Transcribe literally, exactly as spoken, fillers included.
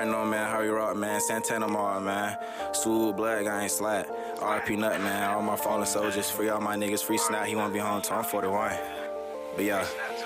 already know, man. How you rock, man. Santana Mall, man. Swoop, Black, I ain't slack. R I P Nut, man. All my fallen soldiers. Free all my niggas. Free Snap. He won't be home till I'm forty-one. But yeah.